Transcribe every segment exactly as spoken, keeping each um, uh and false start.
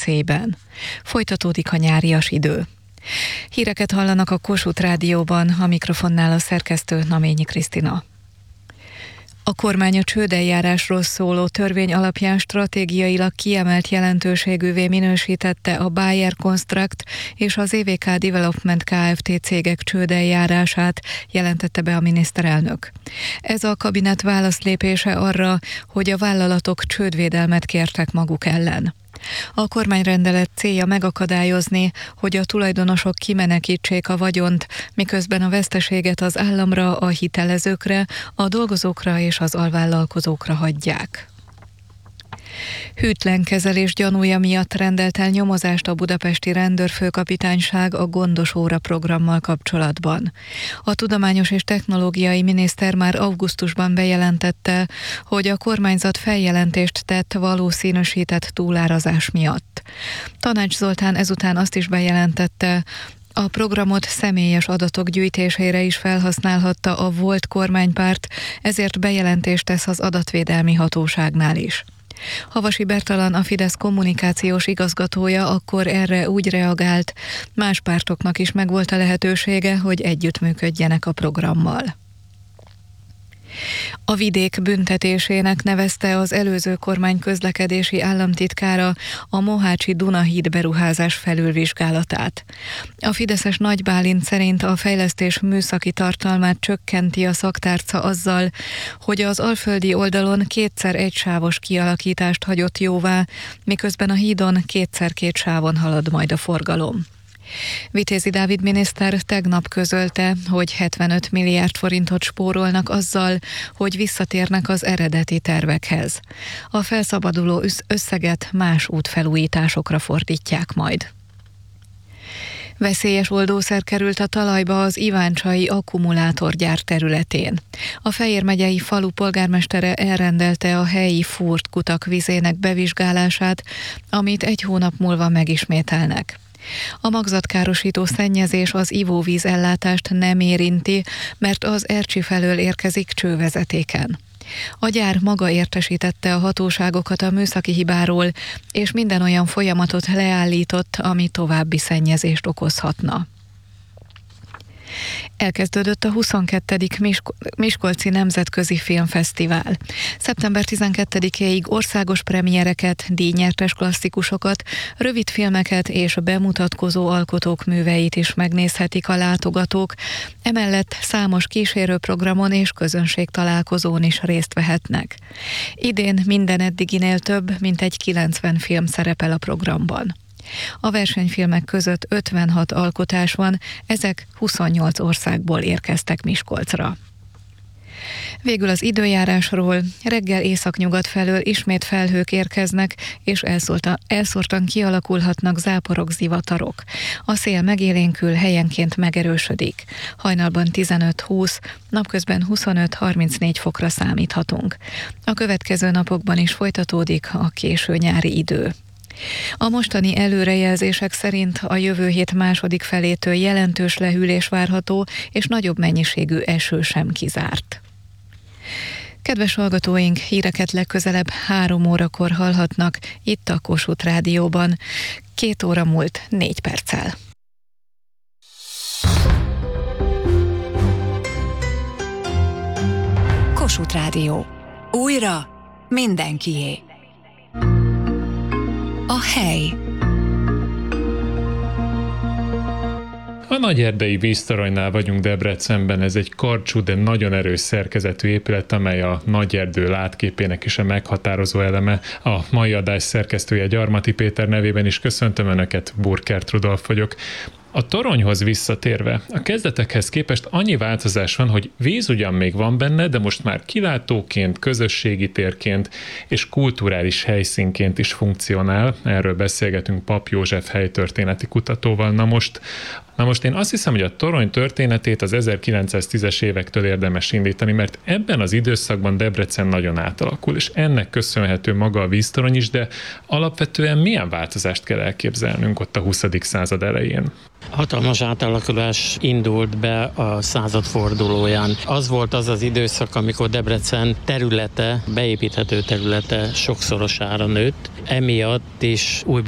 veszélyben. Folytatódik a nyárias idő. Híreket hallanak a Kossuth Rádióban, a mikrofonnál a szerkesztő Naményi Krisztina. A kormány a csődeljárásról szóló törvény alapján stratégiailag kiemelt jelentőségűvé minősítette a Bayer Construct és az é vé ká Development Kft. Cégek csődeljárását, jelentette be a miniszterelnök. Ez a kabinet válaszlépése arra, hogy a vállalatok csődvédelmet kértek maguk ellen. A kormányrendelet célja megakadályozni, hogy a tulajdonosok kimenekítsék a vagyont, miközben a veszteséget az államra, a hitelezőkre, a dolgozókra és az alvállalkozókra hagyják. Hűtlen kezelés gyanúja miatt rendelt el nyomozást a budapesti rendőrfőkapitányság a Gondos óra programmal kapcsolatban. A tudományos és technológiai miniszter már augusztusban bejelentette, hogy a kormányzat feljelentést tett valószínűsített túlárazás miatt. Tanács Zoltán ezután azt is bejelentette, a programot személyes adatok gyűjtésére is felhasználhatta a volt kormánypárt, ezért bejelentést tesz az adatvédelmi hatóságnál is. Havasi Bertalan, a Fidesz kommunikációs igazgatója akkor erre úgy reagált, más pártoknak is megvolt a lehetősége, hogy együttműködjenek a programmal. A vidék büntetésének nevezte az előző kormány közlekedési államtitkára a Mohácsi Dunahíd beruházás felülvizsgálatát. A fideszes Nagy Bálint szerint a fejlesztés műszaki tartalmát csökkenti a szaktárca azzal, hogy az alföldi oldalon kétszer egy sávos kialakítást hagyott jóvá, miközben a hídon kétszer két sávon halad majd a forgalom. Vitézi Dávid miniszter tegnap közölte, hogy hetvenöt milliárd forintot spórolnak azzal, hogy visszatérnek az eredeti tervekhez. A felszabaduló összeget más útfelújításokra fordítják majd. Veszélyes oldószer került a talajba az iváncsai akkumulátorgyár területén. A Fejér megyei falu polgármestere elrendelte a helyi fúrt kutak vizének bevizsgálását, amit egy hónap múlva megismételnek. A magzatkárosító szennyezés az ivóvíz ellátást nem érinti, mert az Ercsi felől érkezik csővezetéken. A gyár maga értesítette a hatóságokat a műszaki hibáról, és minden olyan folyamatot leállított, ami további szennyezést okozhatna. Elkezdődött a huszonkettedik Miskolci Nemzetközi Filmfesztivál. szeptember tizenkettedikéig országos premiereket, díjnyertes klasszikusokat, rövidfilmeket és bemutatkozó alkotók műveit is megnézhetik a látogatók, emellett számos kísérőprogramon és közönségtalálkozón is részt vehetnek. Idén minden eddiginél több, mint egy kilencven film szerepel a programban. A versenyfilmek között ötvenhat alkotás van, ezek huszonnyolc országból érkeztek Miskolcra. Végül az időjárásról: reggel északnyugat felől ismét felhők érkeznek, és elszórtan, elszórtan kialakulhatnak záporok, zivatarok. A szél megélénkül, helyenként megerősödik. Hajnalban tizenöt-húsz, napközben huszonöt-harmincnégy fokra számíthatunk. A következő napokban is folytatódik a késő nyári idő. A mostani előrejelzések szerint a jövő hét második felétől jelentős lehűlés várható, és nagyobb mennyiségű eső sem kizárt. Kedves hallgatóink, híreket legközelebb három órakor hallhatnak itt a Kossuth Rádióban. Két óra múlt négy perccel. Kossuth Rádió. Újra mindenkié. A hely. A Nagyerdei víztoronynál vagyunk Debrecenben, ez egy karcsú, de nagyon erős szerkezetű épület, amely a Nagyerdő látképének is a meghatározó eleme. A mai adás szerkesztője Gyarmati Péter nevében is köszöntöm Önöket, Burkert Rudolf vagyok. A toronyhoz visszatérve, a kezdetekhez képest annyi változás van, hogy víz ugyan még van benne, de most már kilátóként, közösségi térként és kulturális helyszínként is funkcionál. Erről beszélgetünk Pap József helytörténeti kutatóval. Na most, na most én azt hiszem, hogy a torony történetét az ezerkilencszáztízes évektől érdemes indítani, mert ebben az időszakban Debrecen nagyon átalakul, és ennek köszönhető maga a víztorony is, de alapvetően milyen változást kell elképzelnünk ott a huszadik század elején? Hatalmas átalakulás indult be a századfordulóján. Az volt az az időszak, amikor Debrecen területe, beépíthető területe sokszorosára nőtt. Emiatt is újból felvetődött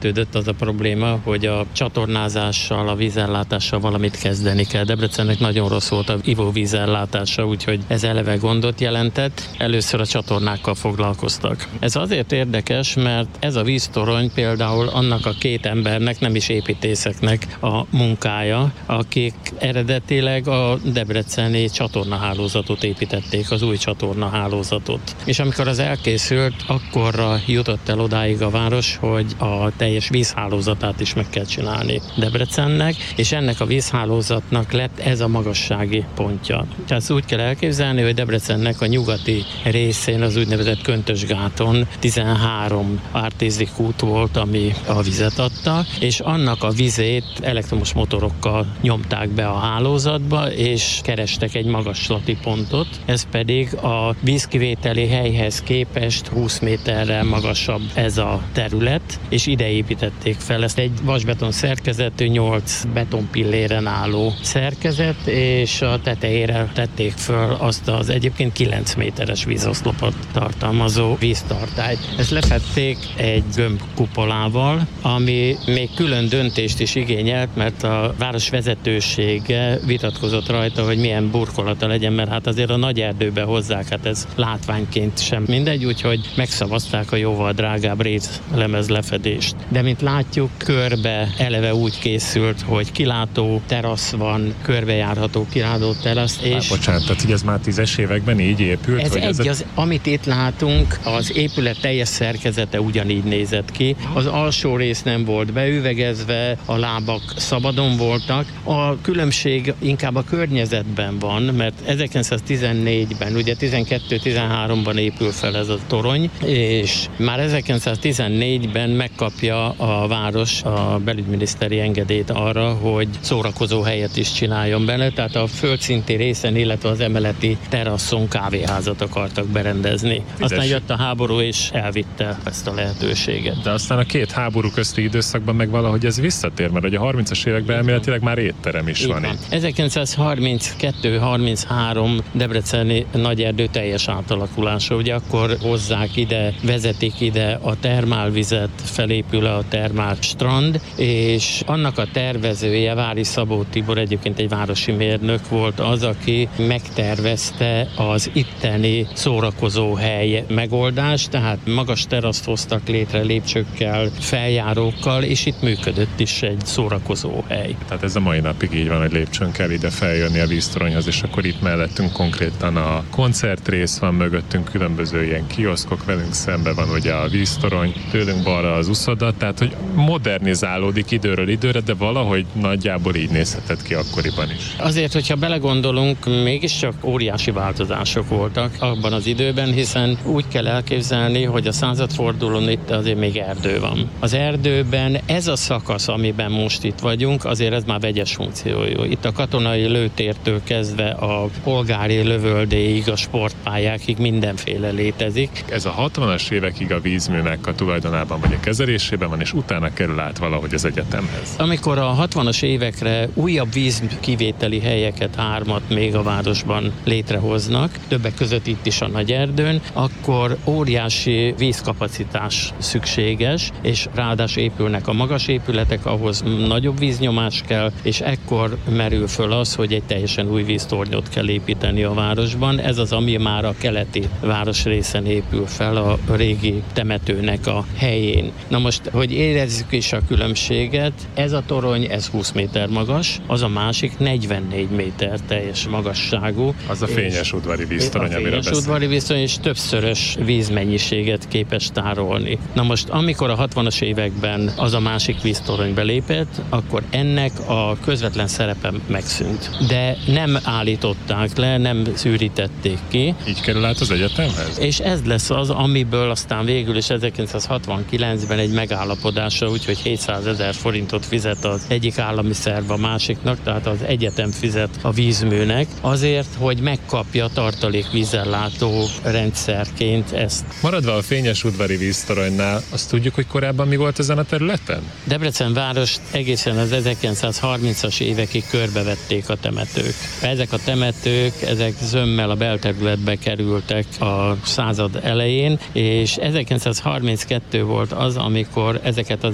felvetődött az a probléma, hogy a csatornázással, a vízellátással valamit kezdeni kell. Debrecennek nagyon rossz volt a ivóvízellátása, úgyhogy ez eleve gondot jelentett. Először a csatornákkal foglalkoztak. Ez azért érdekes, mert ez a víztorony például annak a két embernek, nem is építészeknek a munkája, akik eredetileg a debreceni csatornahálózatot építették, az új csatornahálózatot. És amikor az elkészült, akkorra jutott el odáig a város, hogy a teljes vízhálózatát is meg kell csinálni Debrecennek, és ennek a vízhálózatnak lett ez a magassági pontja. Tehát úgy kell elképzelni, hogy Debrecennek a nyugati részén, az úgynevezett Köntösgáton tizenhárom ártézik út volt, ami a vizet adta, és annak a vizét elektromos motorokkal nyomták be a hálózatba, és kerestek egy magaslati pontot, ez pedig a vízkivételi helyhez képest húsz méterrel magasabb ez a terület, és ide építették fel. Ezt egy vasbeton szerkezetű, nyolc betonpilléren álló szerkezet, és a tetejére tették föl azt az egyébként kilenc méteres vízoszlopot tartalmazó víztartályt. Ezt lefedték egy gömbkupolával, ami még külön döntést is igényelt, mert a város vezetősége vitatkozott rajta, hogy milyen burkolata legyen, mert hát azért a nagy erdőbe hozzák, hát ez látványként sem mindegy, úgyhogy megszavazták a jóval drágább rézlemez lefedést. De mint látjuk, körbe eleve úgy készült, hogy kilátó terasz van, körbejárható kilátó terasz, és... Már bocsánat, tehát hogy ez már tízes években így épült? Ez hogy egy, ez a... az, amit itt látunk, az épület teljes szerkezete ugyanígy nézett ki. Az alsó rész nem volt beüvegezve, a lábak szabadon voltak. A különbség inkább a környezetben van, mert ezerkilencszáztizennégyben, ugye tizenkettő-tizenháromban épül fel ez a torony, és már ezerkilencszáztizennégyben megkapja a város a belügyminiszteri engedélyt arra, hogy szórakozó helyet is csináljon bele, tehát a földszinti részen, illetve az emeleti teraszon kávéházat akartak berendezni. Vizes. Aztán jött a háború, és elvitte ezt a lehetőséget. De aztán a két háború közti időszakban meg valahogy ez visszatér, mert ugye a harmincas években elméletileg már étterem is van itt. ezerkilencszázharminckettő harminchárom Debreceni Nagyerdő teljes átalakulása, ugye akkor hozzák ide, vezetik ide a termálvizet, felépül a termál strand, és annak a tervezője, Vári Szabó Tibor, egyébként egy városi mérnök volt az, aki megtervezte az itteni szórakozóhely megoldást, tehát magas teraszt hoztak létre lépcsőkkel, feljárókkal, és itt működött is egy szórakozóhely. Tehát ez a mai napig így van, hogy lépcsőn kell ide feljönni a víztoronyhoz, és akkor itt mellettünk konkrétan a koncertrész van, mögöttünk különböző ilyen kioszkok, velünk szembe van ugye a víztorony, tőlünk balra az uszoda, tehát hogy modernizálódik időről időre, de valahogy nagyjából így nézhetett ki akkoriban is. Azért, hogyha belegondolunk, mégiscsak óriási változások voltak abban az időben, hiszen úgy kell elképzelni, hogy a századfordulón itt azért még erdő van. Az erdőben ez a szakasz, amiben most itt vagyunk, azért ez már vegyes funkciójú. Itt a katonai lőtértől kezdve a polgári lövöldéig, a sportpályákig mindenféle létezik. Ez a hatvanas évekig a vízműnek a tulajdonában vagy a kezelésében van, és utána kerül át valahogy az egyetemhez. Amikor a hatvanas évekre újabb vízkivételi helyeket, hármat még a városban létrehoznak, többek között itt is a Nagyerdőn, akkor óriási vízkapacitás szükséges, és ráadásul épülnek a magas épületek, ahhoz nagyobb víznyomás kell, és ekkor merül föl az, hogy egy teljesen új víztornyot kell építeni a városban. Ez az, ami már a keleti városrészen épül fel, a régi temetőnek a helyén. Na most, hogy érezzük is a különbséget, ez a torony, ez húsz méter magas, az a másik negyvennégy méter teljes magasságú. Az a fényes udvari víztorony, amiről beszélünk. A fényes udvari víztorony, és többszörös vízmennyiséget képes tárolni. Na most, amikor a hatvanas években az a másik víztorony belépett, akkor ennek a közvetlen szerepe megszűnt. De nem állították le, nem szűrítették ki. Így kerül át az egyetemhez? És ez lesz az, amiből aztán végül is ezerkilencszázhatvankilencben egy megállapodásra, úgyhogy hétszázezer forintot fizet az egyik állami szerv a másiknak, tehát az egyetem fizet a vízműnek, azért, hogy megkapja tartalékvízellátó rendszerként ezt. Maradva a fényes udvari víztoronynál, azt tudjuk, hogy korábban mi volt ezen a területen? Debrecen város egészen az ezerkilencszázharmincas évekig körbevették a temetők. Ezek a temetők, ezek zömmel a belterületbe kerültek a század elején, és ezerkilencszázharminckettő volt az, amikor ezeket az egyébként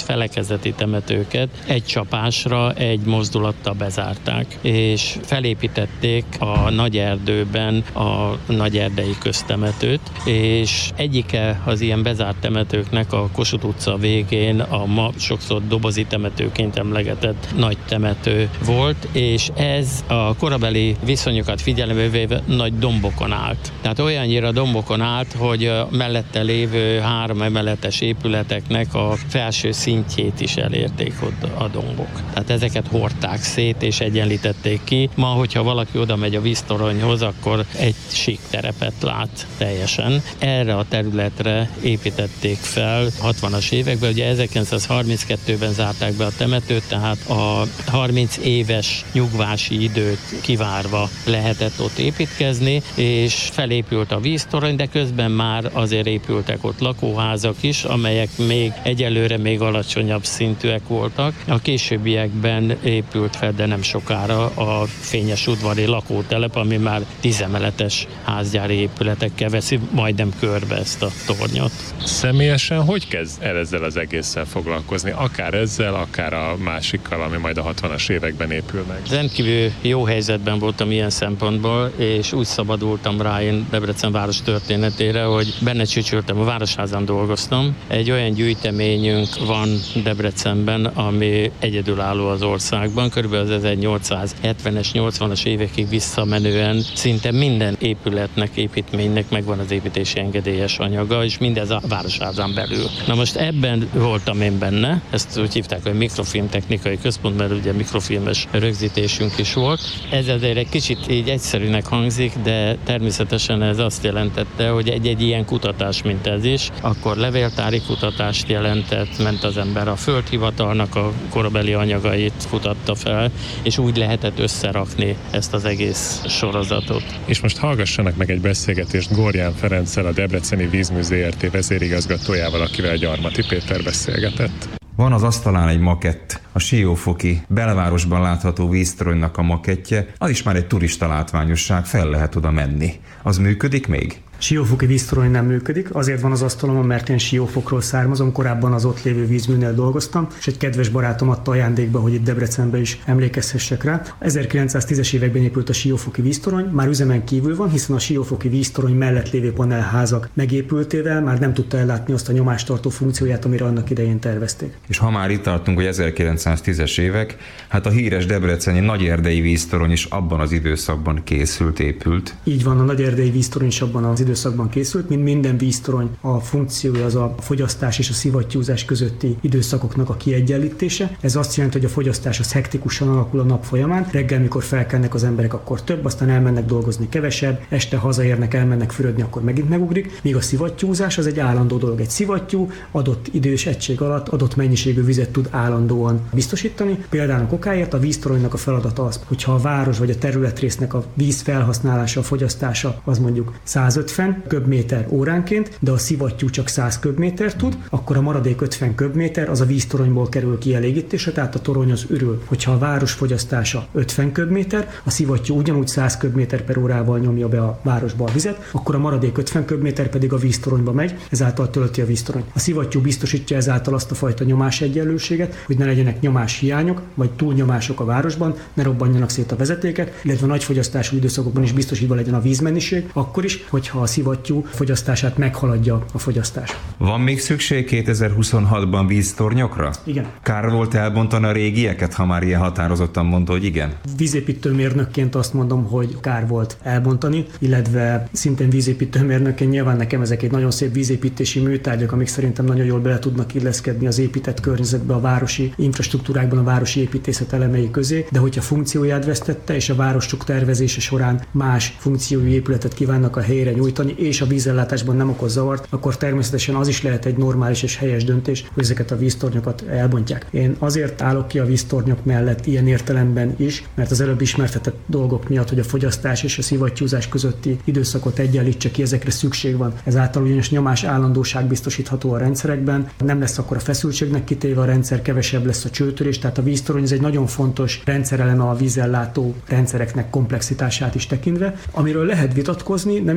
felekezeti temetőket egy csapásra, egy mozdulattal bezárták, és felépítették a Nagyerdőben a Nagyerdei köztemetőt, és egyike az ilyen bezárt temetőknek a Kossuth utca végén a ma sokszor dobozi temetőként emlegetett nagy temető volt, és ez a korabeli viszonyokat figyelembe véve nagy dombokon állt. Tehát olyannyira dombokon állt, hogy a mellette lévő három emeletes épületeknek a felső szintjét is elérték ott a dombok. Tehát ezeket hordták szét és egyenlítették ki. Ma, hogyha valaki oda megy a víztoronyhoz, akkor egy sík terepet lát teljesen. Erre a területre építették fel hatvanas években, ugye ezerkilencszázharminckettőben zárták be a temetőt, tehát a harminc éves nyugvási időt kivárva lehetett ott építkezni, és felépült a víztorony, de közben már azért épültek ott lakóházak is, amelyek még egyelőre még alacsonyabb szintűek voltak. A későbbiekben épült fel, de nem sokára a fényes udvari lakótelep, ami már tízemeletes házgyári épületekkel veszi majdnem körbe ezt a tornyot. Személyesen hogy kezd el ezzel az egésszel foglalkozni? Akár ezzel, akár a másikkal, ami majd a hatvanas években épül meg. Rendkívül jó helyzetben voltam ilyen szempontból, és úgy szabadultam rá én Debrecen város történetére, hogy benne csücsültem, a Városházán dolgoztam. Egy olyan gyűjteményünk van Debrecenben, ami egyedülálló az országban, körülbelül az ezernyolcszázhetvenes, nyolcvanas évekig visszamenően szinte minden épületnek, építménynek megvan az építési engedélyes anyaga, és mindez a Városházán belül. Na most ebben voltam én benne, ezt úgy hívták, hogy mikrofilmtechnikai központ, mert ugye mikrofilmes rögzítésünk is volt. Ez azért egy kicsit így egyszerűnek hangzik, de természetesen ez azt jelentette, hogy egy-egy ilyen kutatás, mint ez is, akkor levéltári kutatást jelentett, ment az ember a földhivatalnak a korabeli anyagait kutatta fel, és úgy lehetett összerakni ezt az egész sorozatot. És most hallgassanak meg egy beszélgetést Gorján Ferenccel, a Debreceni Vízmű zé er té vezérigazgatójával, akivel Gyarmati Péter beszélgetett. Van az asztalán egy makett, a Siófoki belvárosban látható víztoronynak a makettje, az is már egy turista látványosság, fel lehet oda menni. Az működik még? Siófoki víztorony nem működik, azért van az asztalomon, mert én Siófokról származom, korábban az ott lévő vízműnél dolgoztam, és egy kedves barátom adta ajándékba, hogy itt Debrecenben is emlékezhessek rá. ezerkilencszáztízes években épült a Siófoki víztorony, már üzemen kívül van, hiszen a Siófoki víztorony mellett lévő panelházak megépültével már nem tudta ellátni azt a nyomástartó funkcióját, amire annak idején tervezték. És ha már itt tartunk, hogy ezerkilencszáztízes évek, hát a híres debreceni Nagyerdei víztorony is abban az időszakban készült, épült. Így van, a Nagyerdei víztorony is abban az időszakban készült, mint minden víztorony, a funkciója az a fogyasztás és a szivattyúzás közötti időszakoknak a kiegyenlítése. Ez azt jelenti, hogy a fogyasztás az hektikusan alakul a nap folyamán. Reggel, mikor felkelnek az emberek, akkor több, aztán elmennek dolgozni kevesebb, este hazaérnek, elmennek fürödni, akkor megint megugrik. Míg a szivattyúzás az egy állandó dolog. Egy szivattyú adott idős egység alatt adott mennyiségű vizet tud állandóan biztosítani. Például okáért a víztoronynak a feladata az, hogyha a város vagy a területrésznek a víz felhasználása, a fogyasztása az mondjuk százötven köbméter óránként, de a szivattyú csak száz köbméter tud, akkor a maradék ötven köbméter az a víztoronyból kerül kielégítésre, tehát a torony az ürül. Hogyha a város fogyasztása ötven köbméter, a szivattyú ugyanúgy száz köbméter per órával nyomja be a városba a vizet, akkor a maradék ötven köbméter pedig a víztoronyba megy, ezáltal tölti a víztorony. A szivattyú biztosítja ezáltal azt a fajta nyomás egyenlőséget, hogy ne legyenek nyomáshiányok, vagy túlnyomások a városban, ne robbanjanak szét a vezetékek, illetve nagy fogyasztású időszakokban is biztosítva legyen a vízmennyiség, akkor is, hogyha a szivattyú fogyasztását meghaladja a fogyasztás. Van még szükség kétezer-huszonhatban víztornyokra? Igen. Kár volt elbontani a régieket, ha már ilyen határozottan mondta, hogy igen? Vízépítőmérnökként azt mondom, hogy kár volt elbontani, illetve szintén vízépítőmérnökként nyilván nekem ezek egy nagyon szép vízépítési műtárgyak, amik szerintem nagyon jól bele tudnak illeszkedni az épített környezetbe, a városi infrastruktúrákban, a városi építészet elemei közé, de hogyha funkcióját vesztette, és a városok tervezése során más funkciójú épületet kívánnak a helyére nyújtani, és a vízellátásban nem okoz zavart, akkor természetesen az is lehet egy normális és helyes döntés, hogy ezeket a víztornyokat elbontják. Én azért állok ki a víztornyok mellett ilyen értelemben is, mert az előbb ismertetett dolgok miatt, hogy a fogyasztás és a szivattyúzás közötti időszakot egyenlítse ki, ezekre szükség van. Ezáltal ugyanis nyomás állandóság biztosítható a rendszerekben, nem lesz akkor a feszültségnek kitéve a rendszer, kevesebb lesz a csőtörés, tehát a víztorony ez egy nagyon fontos rendszereleme a vízellátó rendszereknek komplexitását is tekintve, amiről lehet vitatkozni, nem is az, hogy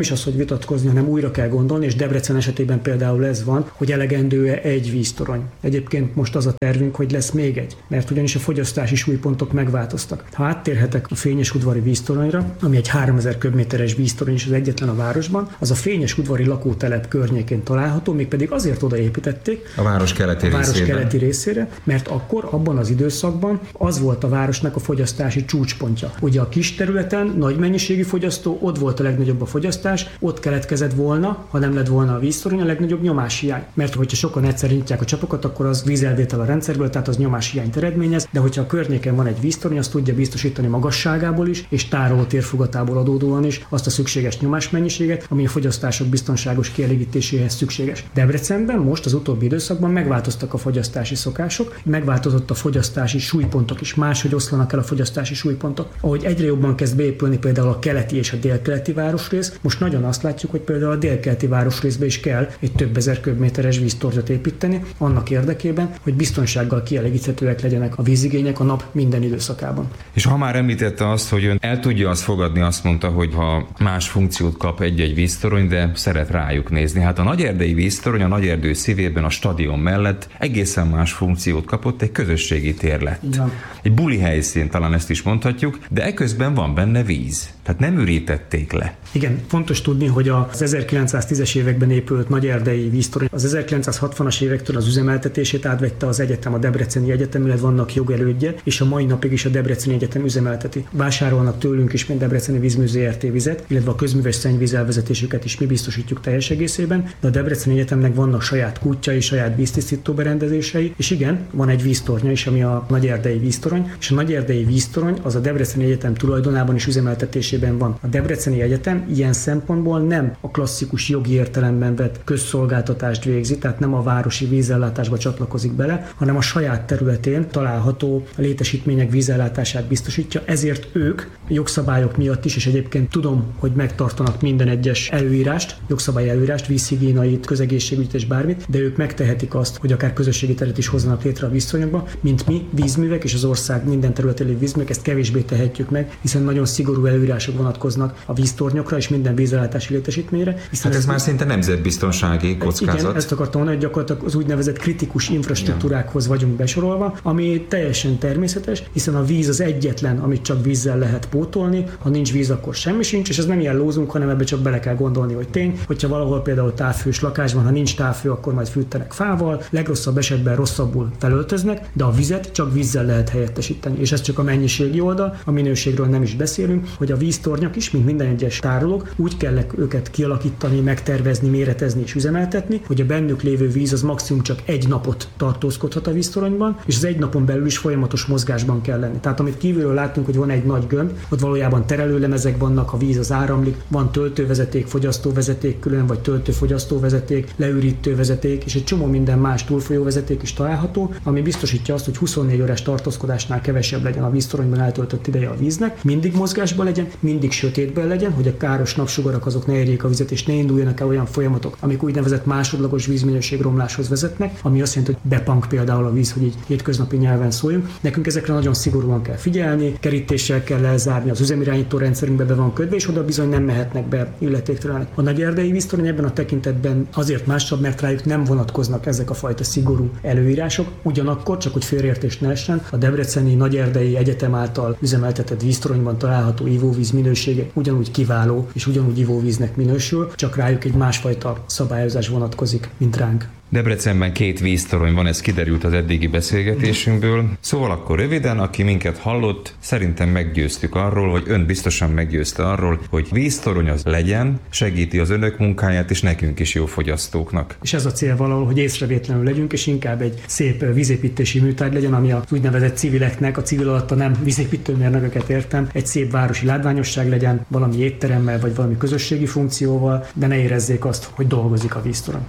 vitatkozni, hanem újra kell gondolni, és Debrecen esetében például ez van, hogy elegendő-e egy víztorony. Egyébként most az a tervünk, hogy lesz még egy, mert ugyanis a fogyasztási súlypontok megváltoztak. Ha áttérhetek a Fényes-udvari víztoronyra, ami egy háromezer köbméteres víztorony és az egyetlen a városban, az a Fényes-udvari lakótelep környékén található, mégpedig azért odaépítették a város keleti, a város részében. keleti részére, mert akkor abban az időszakban az volt a városnak a fogyasztási csúcspontja. Ugye a kis területen nagy mennyiségű fogyasztó, ott volt a legnagyobb a fogyasztás, ott keletkezett volna, ha nem lett volna a víztorony, a legnagyobb nyomáshiány. Mert hogyha sokan egyszer nyitják a csapokat, akkor az vízelvétel a rendszerből, tehát az nyomáshiányt eredményez, de hogyha a környéken van egy víztorony, azt tudja biztosítani magasságából is, és tároló térfogatából adódóan is azt a szükséges nyomásmennyiséget, ami a fogyasztások biztonságos kielégítéséhez szükséges. Debrecenben most az utóbbi időszakban megváltoztak a fogyasztási szokások, megváltozott a fogyasztási súlypontok is, máshogy oszlanak el a fogyasztási súlypontok. Ahogy egyre jobban kezd beépülni például a keleti és a délkeleti városrész, most nagyon azt látjuk, hogy például a délkeleti városrészbe is kell egy több ezer köbméteres víztornyot építeni, annak érdekében, hogy biztonsággal kielégíthetőek legyenek a vízigények a nap minden időszakában. És ha már említette azt, hogy ön el tudja azt fogadni, azt mondta, hogy ha más funkciót kap egy-egy víztorony, de szeret rájuk nézni. Hát a nagyerdei víztorony a Nagyerdő szívében a stadion mellett egészen más funkciót kapott, egy közösségi tér lett. Igen. Egy buli helyszín, talán ezt is mondhatjuk, de eközben van benne víz. Tehát nem ürítették le. Igen, fontos tudni, hogy az ezerkilencszáztízes években épült nagyerdei víztorony az ezerkilencszázhatvanas évektől az üzemeltetését átvette az egyetem, a Debreceni Egyetem, illetve vannak jogelődje, és a mai napig is a Debreceni Egyetem üzemelteti. Vásárolnak tőlünk is, mint Debreceni Vízmű zé er té vizet, illetve a közműves szennyvíz elvezetésüket is mi biztosítjuk teljes egészében, de a Debreceni Egyetemnek vannak saját kútjai, saját víztisztító berendezései, és igen, van egy víztornya is, ami a nagyerdei víztorony, és a nagyerdei víztorony az a Debreceni Egyetem tulajdonában is üzemeltetésében van. A Debreceni Egyetem ilyen szempontból nem a klasszikus jogi értelemben vett közszolgáltatást végzi, tehát nem a városi vízellátásba csatlakozik bele, hanem a saját területén található létesítmények vízellátását biztosítja, ezért ők jogszabályok miatt is, és egyébként tudom, hogy megtartanak minden egyes előírást, jogszabály előírást, vízhigiénait, közegészségügyet és bármit, de ők megtehetik azt, hogy akár közösségi teret is hozzanak létre a víztornyokba, mint mi vízművek és az ország minden területén lévő vízművek, ezt kevésbé tehetjük meg, hiszen nagyon szigorú előírások vonatkoznak a víztornyokra és minden vízellátási létesítményre. Hát ez, ez már szinte nemzetbiztonsági kockázat. Igen, ezt akartam mondani, hogy gyakorlatilag az úgynevezett kritikus infrastruktúrákhoz vagyunk besorolva, ami teljesen természetes, hiszen a víz az egyetlen, amit csak vízzel lehet pótolni, ha nincs víz, akkor semmi sincs, és ez nem ilyen lózunk, hanem ebbe csak bele kell gondolni, hogy tény, hogyha valahol például távfős lakás van, ha nincs távfő, akkor majd fűtenek fával, legrosszabb esetben rosszabbul felöltöznek, de a vizet csak vízzel lehet helyettesíteni. És ez csak a mennyiségi oldal, a minőségről nem is beszélünk, hogy a víztornyok is, mint minden egyes tárolók, úgy kell őket kialakítani, megtervezni, méretezni és üzemeltetni, hogy a bennük lévő víz az maximum csak egy napot tartózkodhat a víztoronyban, és az egy napon belül is folyamatos mozgásban kell lenni. Tehát amit kívülről látunk, hogy van egy nagy gömb, ott valójában terelőlemezek vannak, a víz az áramlik, van töltővezeték, fogyasztóvezeték külön, vagy töltő-fogyasztóvezeték, leürítővezeték, és egy csomó minden más túlfolyóvezeték is található, ami biztosítja azt, hogy huszonnégy órás tartózkodásnál kevesebb legyen a víztoronyban eltöltött ideje a víznek, mindig mozgásban legyen, mindig sötétben legyen, hogy a káros napsugarak azok ne érjék a vizet, és ne induljanak el olyan folyamatok, amik úgynevezett másodlagos vízminőségromláshoz vezetnek, ami azt jelenti, hogy bepank például a víz, hogy így hétköznapi nyelven szóljunk. Nekünk ezekre nagyon szigorúan kell figyelni, kerítéssel kell elzárni, az üzemirányító rendszerünkbe be van kötve, és oda bizony nem mehetnek be illetéktelenek. A nagyerdei víztorony ebben a tekintetben azért másabb, mert rájuk nem vonatkoznak ezek a fajta szigorú előírások. Ugyanakkor, csak hogy félreértés ne essen, a Debreceni Nagyerdei Egyetem által üzemeltetett víztoronyban található ivóvíz minősége ugyanúgy kiváló és ugyanúgy ivóvíznek minősül, csak rájuk egy másfajta szabályozás vonatkozik, mint ránk. Debrecenben két víztorony van, ez kiderült az eddigi beszélgetésünkből. Szóval akkor röviden, aki minket hallott, szerintem meggyőztük arról, vagy ön biztosan meggyőzte arról, hogy víztorony az legyen, segíti az önök munkáját, és nekünk is jó fogyasztóknak. És ez a cél valahol, hogy észrevétlenül legyünk, és inkább egy szép vízépítési műtárgy legyen, ami az úgynevezett civileknek, a civil alatt nem vízépítőmérnököket értem, egy szép városi látványosság legyen, valami étteremmel, vagy valami közösségi funkcióval, de ne érezzék azt, hogy dolgozik a víztorony.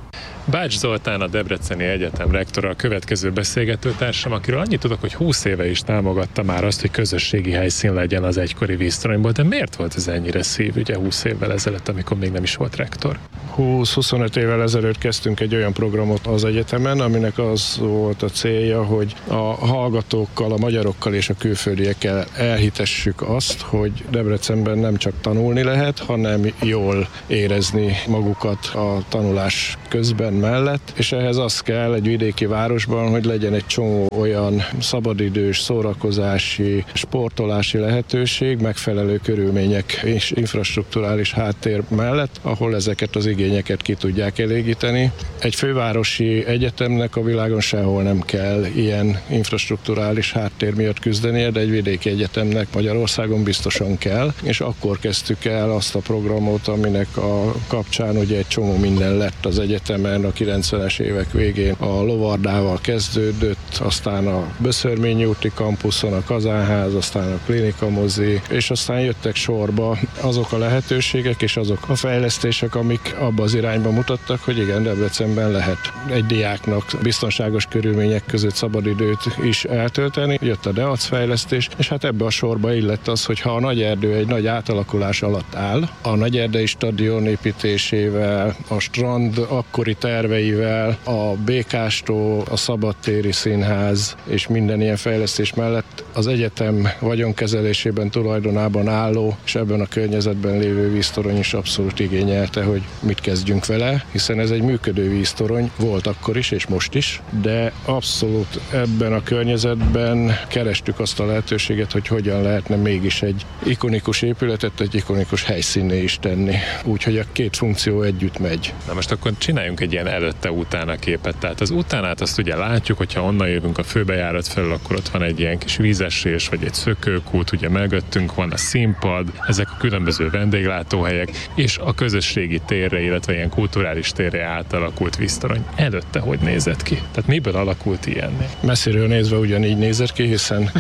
Bács Zoltán, a Debreceni Egyetem rektora, a következő beszélgetőtársam, akiről annyit tudok, hogy húsz éve is támogatta már azt, hogy közösségi helyszín legyen az egykori víztoronyból, de miért volt ez ennyire szívügye húsz évvel ezelőtt, amikor még nem is volt rektor? húsz-huszonöt évvel ezelőtt kezdtünk egy olyan programot az egyetemen, aminek az volt a célja, hogy a hallgatókkal, a magyarokkal és a külföldiekkel elhitessük azt, hogy Debrecenben nem csak tanulni lehet, hanem jól érezni magukat a tanulás közben mellett, és ehhez az kell egy vidéki városban, hogy legyen egy csomó olyan szabadidős, szórakozási, sportolási lehetőség, megfelelő körülmények és infrastrukturális háttér mellett, ahol ezeket az igényeket ki tudják elégíteni. Egy fővárosi egyetemnek a világon sehol nem kell ilyen infrastrukturális háttér miatt küzdenie, de egy vidéki egyetemnek Magyarországon biztosan kell, és akkor kezdtük el azt a programot, aminek a kapcsán ugye egy csomó minden lett az egyetemen a kilencvenes évek végén. A Lovardával kezdődött, aztán a Böszörményi úti kampuszon a Kazánház, aztán a Klinika mozi, és aztán jöttek sorba azok a lehetőségek és azok a fejlesztések, amik abba az irányba mutattak, hogy igen, Debrecenben lehet egy diáknak biztonságos körülmények között szabadidőt is eltölteni. Jött a DEAC fejlesztés, és hát ebbe a sorba illett az, hogy ha a Nagyerdő egy nagy átalakulás alatt áll, a Nagyerdei stadion építésével, a strand akkori terveivel, a Békástó, a szabadtéri színház és minden ilyen fejlesztés mellett az egyetem vagyonkezelésében, tulajdonában álló és ebben a környezetben lévő víztorony is abszolút igényelte, hogy mit kezdjünk vele, hiszen ez egy működő víztorony, volt akkor is és most is, de abszolút ebben a környezetben kerestük azt a lehetőséget, hogy hogyan lehetne mégis egy ikonikus épületet, egy ikonikus helyszínné is tenni. Úgyhogy a két funkció együtt megy. Na most akkor csináljunk egy ilyen előtte-utána képet. Tehát az utánát azt ugye látjuk, hogyha onnan jövünk a főbejárat felül, akkor ott van egy ilyen kis vízesés, vagy egy szökőkút, ugye mögöttünk van a színpad, ezek a különböző vendéglátóhelyek, és a közösségi térre, illetve ilyen kulturális térre átalakult víztorony. Előtte hogy nézett ki? Tehát miből alakult ilyenné? Messziről nézve ugyanígy nézett ki, hiszen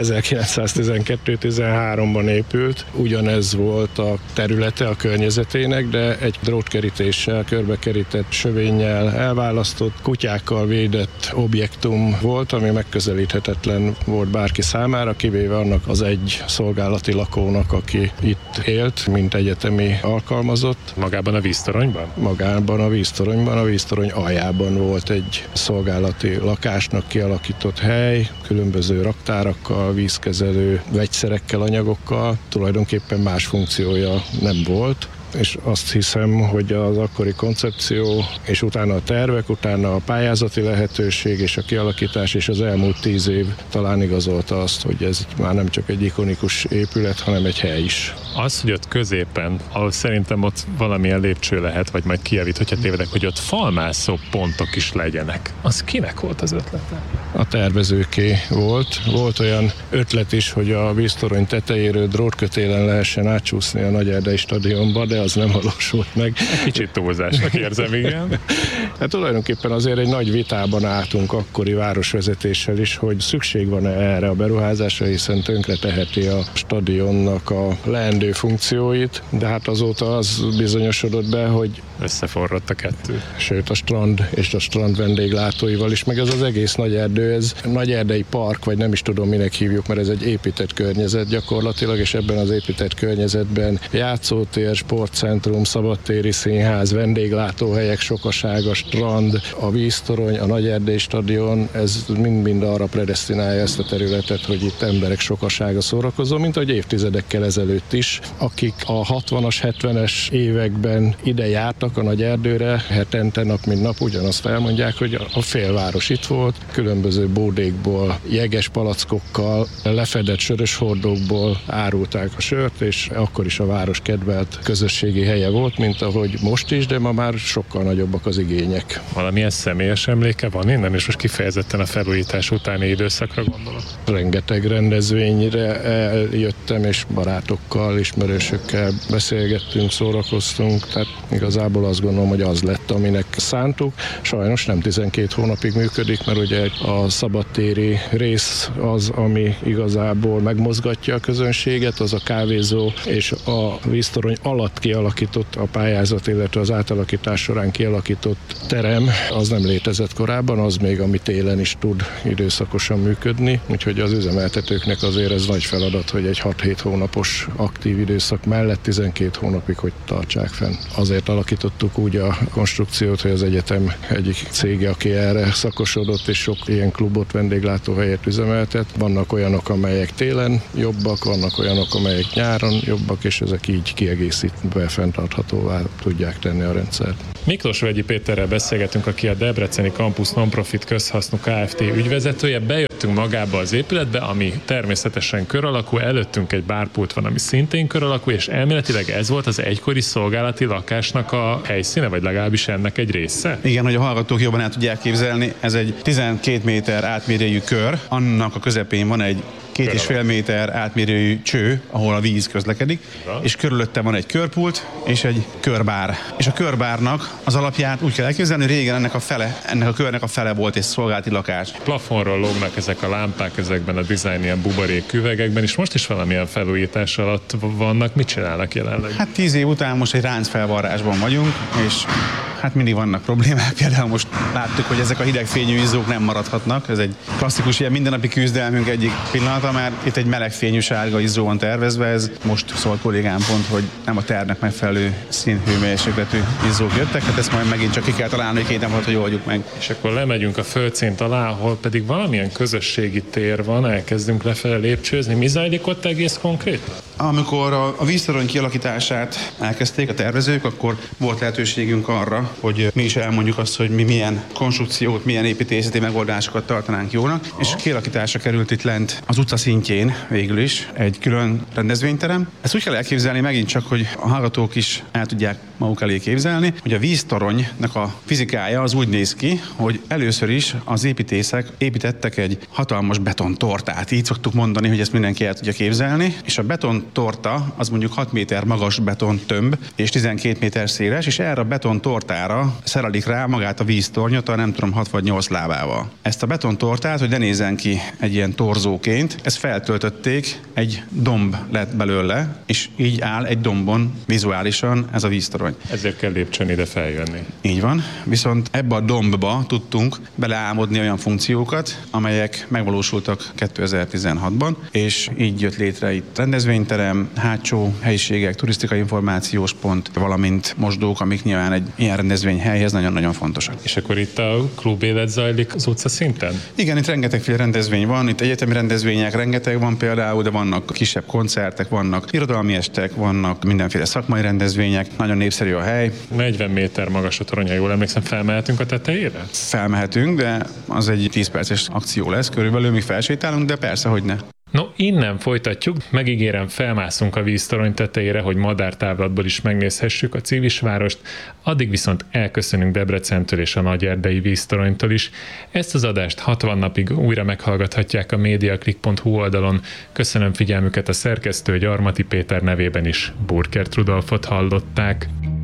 ezerkilencszáztizenkettő-tizenháromban épült. Ugyanez volt a területe a környezetének, de egy drótkerítéssel, körbekerített sövénnyel elválasztott, kutyákkal védett objektum volt, ami megközelíthetetlen volt bárki számára, kivéve annak az egy szolgálati lakónak, aki itt élt, mint egyetemi alkalmazott. Magában a víztoronyban? Magában a víztoronyban, a víztorony aljában volt egy szolgálati lakásnak kialakított hely, különböző raktárakkal, vízkezelő vegyszerekkel, anyagokkal, tulajdonképpen más funkciója nem volt. És azt hiszem, hogy az akkori koncepció, és utána a tervek, utána a pályázati lehetőség és a kialakítás, és az elmúlt tíz év talán igazolta azt, hogy ez már nem csak egy ikonikus épület, hanem egy hely is. Az, hogy ott középen, ahol szerintem ott valamilyen lépcső lehet, vagy majd kijavít, hogyha tévedek, hogy ott falmászó pontok is legyenek. Az kinek volt az ötlete? A tervezőké volt. Volt olyan ötlet is, hogy a víztorony tetejéről drótkötélen lehessen átcsúszni a Nagyerdei stadionba, de az nem valósult meg. Kicsit túlzásnak érzem, igen. Hát tulajdonképpen azért egy nagy vitában álltunk akkori városvezetéssel is, hogy szükség van-e erre a beruházásra, hiszen tönkre teheti a stadionnak a leendő funkcióit, de hát azóta az bizonyosodott be, hogy összeforrott a kettő. Sőt, a strand és a strand vendéglátóival is, meg ez az egész Nagyerdő, ez Nagyerdei park, vagy nem is tudom, minek hívjuk, mert ez egy épített környezet gyakorlatilag, és ebben az épített környezetben játszótér, sportcentrum, szabadtéri színház, vendéglátóhelyek sokasága, strand, a víztorony, a Nagyerdei stadion, ez mind-mind arra predesztinálja ezt a területet, hogy itt emberek sokasága szórakozó, mint ahogy évtizedekkel ezelőtt is, akik a hatvanas, hetvenes években ide jártak a Nagyerdőre, hetente nap mint nap ugyanazt elmondják, hogy a félváros itt volt, különböző bódékból, jeges palackokkal, lefedett sörös hordókból árulták a sört, és akkor is a város kedvelt közösségi helye volt, mint ahogy most is, de ma már sokkal nagyobbak az igények. Valamilyen személyes emléke van innen, és most kifejezetten a felújítás utáni időszakra gondolok? Rengeteg rendezvényre eljöttem, és barátokkal, ismerősökkel beszélgettünk, szórakoztunk, tehát igazából igazából azt gondolom, hogy az lett, aminek szántuk. Sajnos nem tizenkét hónapig működik, mert ugye a szabadtéri rész az, ami igazából megmozgatja a közönséget, az a kávézó és a víztorony alatt kialakított a pályázat, illetve az átalakítás során kialakított terem, az nem létezett korábban, az még, ami télen is tud időszakosan működni, úgyhogy az üzemeltetőknek azért ez nagy feladat, hogy egy hat-hét hónapos aktív időszak mellett tizenkét hónapig, hogy tartsák fenn. Azért alakítottuk úgy a konstrukciót, hogy az egyetem egyik cége, aki erre szakosodott, és sok ilyen klubot, vendéglátóhelyet üzemeltet. Vannak olyanok, amelyek télen jobbak, vannak olyanok, amelyek nyáron jobbak, és ezek így kiegészítve fenntarthatóvá tudják tenni a rendszert. Miklós Vegyi Péterrel beszélgetünk, aki a Debreceni Campus Nonprofit közhasznú Kft. Ügyvezetője. Bejöttünk magába az épületbe, ami természetesen kör alakú, előttünk egy bárpult van, ami szintén kör alakú, és elméletileg ez volt az egykori szolgálati lakásnak a helyszíne, vagy legalábbis ennek egy része? Igen, hogy a hallgatók jobban el tudják képzelni, ez egy tizenkét méter átmérőjű kör, annak a közepén van egy két és fél méter átmérőjű cső, ahol a víz közlekedik, ja. És körülötte van egy körpult és egy körbár. És a körbárnak az alapját úgy kell elképzelni, hogy régen ennek a fele, ennek a körnek a fele volt egy szolgálati lakás. Plafonról lógnak ezek a lámpák ezekben a dizájn ilyen buborék üvegekben, és most is valamilyen felújítás alatt vannak. Mit csinálnak jelenleg? Hát tíz év után most egy ráncfelvarrásban vagyunk, és hát mindig vannak problémák. Például most láttuk, hogy ezek a hidegfényű izzók nem maradhatnak. Ez egy klasszikus ilyen mindennapi küzdelmünk egyik pillanata, mert itt egy melegfényű sárga izzó van tervezve. Ez most szólt kollégám pont, hogy nem a tervnek megfelelő színhőmérsékletű izzók jöttek, hát ezt majd megint csak ki kell találni, hogy két nap alatt, hogy oldjuk meg. És akkor lemegyünk a földszint alá, ahol pedig valamilyen közösségi tér van, elkezdünk lefele lépcsőzni. Mi zajlik ott egész konkrétan? Amikor a, a víztorony kialakítását elkezdték a tervezők, akkor volt lehetőségünk arra, hogy mi is elmondjuk azt, hogy mi milyen konstrukciót, milyen építészeti megoldásokat tartanánk jónak, és kialakításra került itt lent az utca szintjén végül is egy külön rendezvényterem. Ezt úgy kell elképzelni megint csak, hogy a hallgatók is el tudják maguk elé képzelni, hogy a víztoronynak a fizikája az úgy néz ki, hogy először is az építészek építettek egy hatalmas betontortát. Így szoktuk mondani, hogy ezt mindenki el tudja képzelni, és a betontorta az mondjuk hat méter magas betontömb és tizenkét méter széles, és erre a betontortára szerelik rá magát a víztornyot, a nem tudom, hat vagy nyolc lábával. Ezt a betontortát, hogy ne nézzen ki egy ilyen torzóként, ezt feltöltötték, egy domb lett belőle, és így áll egy dombon vizuálisan ez a víztorony. Ezért kell lépcsőn ide feljönni. Így van, viszont ebbe a dombba tudtunk beleálmodni olyan funkciókat, amelyek megvalósultak kétezer-tizenhatban, és így jött létre itt rendezvényterem, hátsó helyiségek, turisztikai információs pont, valamint mosdók, amik nyilván egy ilyen rendezvényhelyhez nagyon-nagyon fontosak. És akkor itt a klubélet zajlik az utca szinten? Igen, itt rengetegféle rendezvény van, itt egyetemi rendezvények rengeteg van például, de vannak kisebb koncertek, vannak irodalmi estek, vannak mindenféle szakmai rendezvények, nagyon népszerű a hely. negyven méter magas a torony, ha jól emlékszem, felmehetünk a tetejére? Felmehetünk, de az egy tíz perces akció lesz, körülbelül mi felsétálunk, de persze, hogy ne. No, innen folytatjuk, megígérem, felmászunk a víztorony tetejére, hogy madártávlatból is megnézhessük a Civisvárost, addig viszont elköszönünk Debrecentől és a Nagyerdei víztoronytól is. Ezt az adást hatvan napig újra meghallgathatják a mediaclick pont hu oldalon. Köszönöm figyelmüket, a szerkesztő Gyarmati Péter nevében is Burkert Rudolfot hallották.